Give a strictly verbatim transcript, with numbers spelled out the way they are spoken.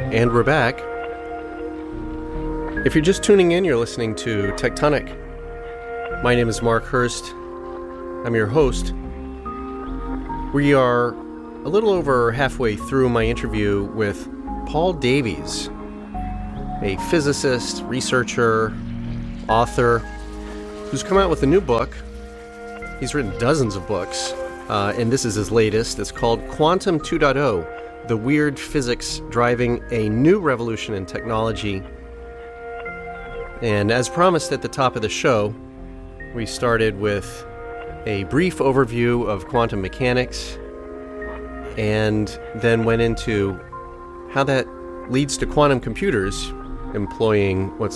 And we're back. If you're just tuning in, you're listening to Tectonic. My name is Mark Hurst. I'm your host. We are a little over halfway through my interview with Paul Davies, a physicist, researcher, author, who's come out with a new book. He's written dozens of books, uh, and this is his latest. It's called Quantum two point oh, The Weird Physics Driving a New Revolution in Technology. And as promised at the top of the show, we started with a brief overview of quantum mechanics and then went into how that leads to quantum computers employing what's